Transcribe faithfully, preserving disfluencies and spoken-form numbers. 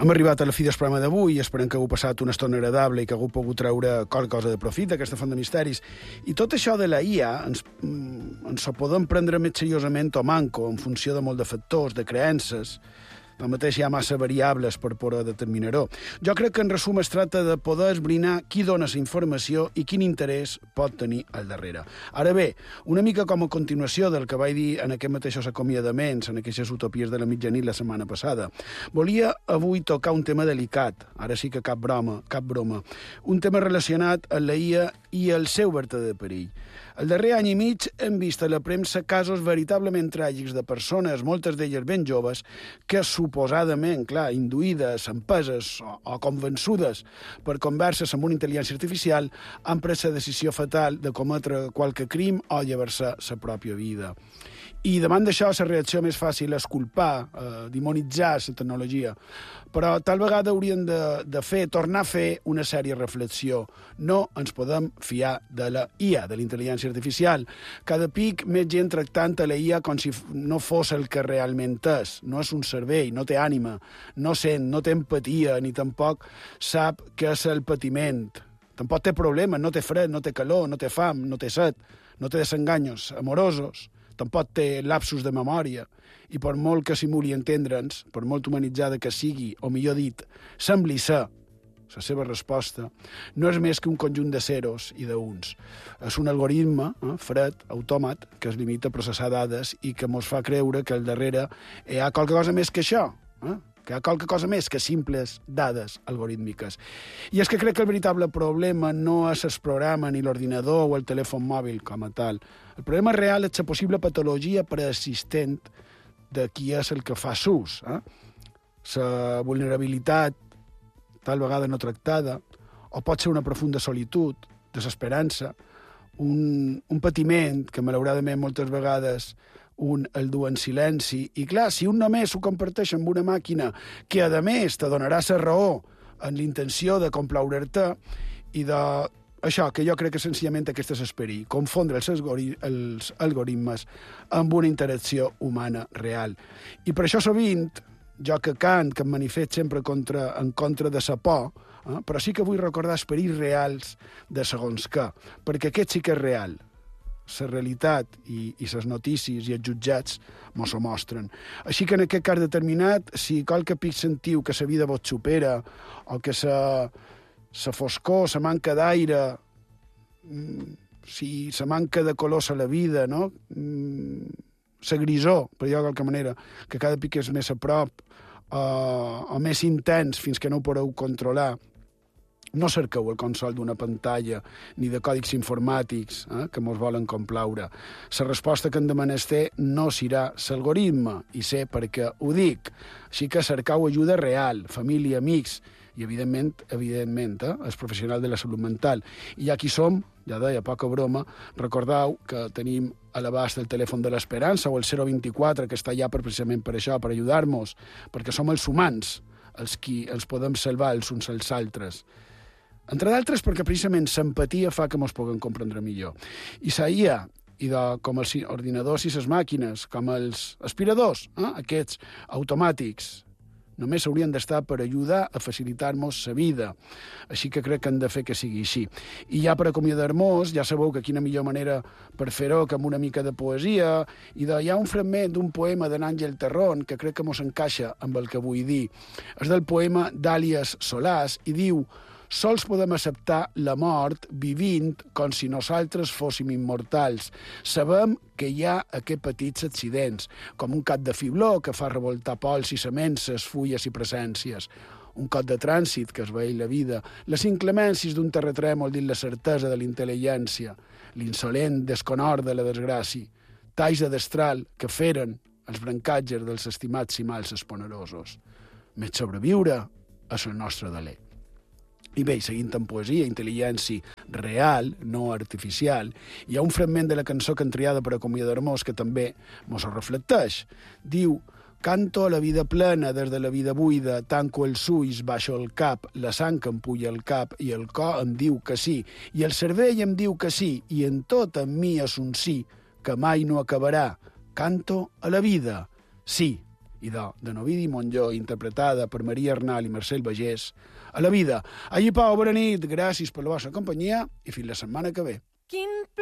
Hem arribat a la fi del programa d'avui, esperem que hagueu passat una estona agradable i que hagueu pogut treure qualque cosa de profit d'aquesta font de misteris. I tot això de la I A ens, ens ho podem prendre més seriosament o manco, en funció de molt de factors, de creences. Tanmateix hi ha massa variables per poder determinar-ho. Jo crec que en resum es tracta de poder esbrinar qui dona la informació i quin interès pot tenir al darrere. Ara bé, una mica com a continuació del que vaig dir en aquests mateixos acomiadaments, en aquestes utopies de la mitjanit la setmana passada, volia avui tocar un tema delicat, ara sí que cap broma, cap broma, un tema relacionat amb la I A i el seu vertader perill. El darrer any i mig hem vist a la premsa casos veritablement tràgics de persones, moltes d'elles ben joves, que suposadament, clar, induïdes, empeses o, o convençudes per converses amb una intel·ligència artificial, han pres la decisió fatal de cometre qualque crim o llevar-se la pròpia vida. I davant d'això, la reacció més fàcil és culpar, eh, demonitzar la tecnologia. Però tal vegada hauríem de, de fer, tornar a fer una sèria reflexió. No ens podem fiar de la I A, de la intel·ligència artificial. Cada pic més gent tractant a la I A com si no fos el que realment és. No és un cervell, no té ànima, no sent, no té empatia, ni tampoc sap què és el patiment. Tampoc té problemes, no té fred, no té calor, no té fam, no té set, no té desenganyos amorosos. Tampoc té lapsus de memòria, i per molt que simuli entendre'ns, per molt humanitzada que sigui, o millor dit, sembli ser, la seva resposta, no és més que un conjunt de zeros i d'uns. És un algoritme, eh, fred, autòmat, que es limita a processar dades i que ens fa creure que al darrere hi ha qualque cosa més que això, eh? que hi ha qualque cosa més que simples dades algorítmiques. I és que crec que el veritable problema no és el programa, ni l'ordinador o el telèfon mòbil com a tal. El problema real és la possible patologia preexistent de qui és el que fa s'ús. Eh? La vulnerabilitat, tal vegada no tractada, o pot ser una profunda solitud, desesperança, un, un patiment que malauradament moltes vegades un el du en silenci. I clar, si un només ho comparteix amb una màquina que, a més, te donarà la raó en l'intenció de complaure-te i de... Això, que jo crec que senzillament aquest és esperit, confondre els, algori els algoritmes amb una interacció humana real. I per això sovint, jo que cant, que em manifest sempre contra, en contra de la por, eh, però sí que vull recordar esperits reals de segons què, perquè aquest sí que és real. La realitat i, i les notícies i els jutjats mos ho mostren. Així que en aquest cas determinat, si qualque pic sentiu que la vida vos supera o que la, la foscor, la manca d'aire, si la manca de colors a la vida, no? La grisor, per dir-ho de qualque manera, que cada pic és més a prop o, o més intens fins que no ho podeu controlar, no cerqueu el consol d'una pantalla ni de còdics informàtics eh, que mos volen complaure. La resposta que hem de menester no serà l'algoritme, i sé per què ho dic. Així que cercau ajuda real, família, amics, i evidentment, evidentment, eh, els professionals de la salut mental. I ja qui som, ja deia, poca broma, recordeu que tenim a l'abast el telèfon de l'esperança o el zero vint-i-quatre, que està allà per, precisament per això, per ajudar-nos, perquè som els humans els qui els podem salvar els uns als altres. Entre d'altres perquè precisament l'empatia fa que ens puguem comprendre millor. I la I A, i de, com els ordinadors i les màquines, com els aspiradors, eh, aquests automàtics, només haurien d'estar per ajudar a facilitar-nos la vida. Així que crec que hem de fer que sigui així. I ja per acomiadar-nos, ja sabeu que quina millor manera per fer-ho que amb una mica de poesia, i de, hi ha un fragment d'un poema de n'Àngel Terrón que crec que mos encaixa amb el que vull dir. És del poema d'Àlies Solàs i diu: sols podem acceptar la mort vivint com si nosaltres fóssim immortals. Sabem que hi ha aquests petits accidents, com un cap de fibló que fa revoltar pols i semences, fulles i presències, un cop de trànsit que es veï la vida, les inclemències d'un terratrèmol dins la certesa de la intel·ligència, l'insolent desconor de la desgràcia, talls de destral que feren els brancatges dels estimats i mals esponerosos. Més sobreviure és el nostre deler. I bé, seguint amb poesia, intel·ligència real, no artificial, hi ha un fragment de la cançó que han triada per acomiadar-nos que també mos ho reflecteix. Diu: canto a la vida plena des de la vida buida, tanco els ulls, baixo el cap, la sang em puja el cap i el cor em diu que sí, i el cervell em diu que sí, i en tot en mi és un sí, que mai no acabarà. Canto a la vida, sí, i de, de Novidi Montllor, interpretada per Maria Arnal i Marcel Bagés, a la vida. Allí, Pau, bona nit, gràcies per la vostra companyia i fins la setmana que ve. Quin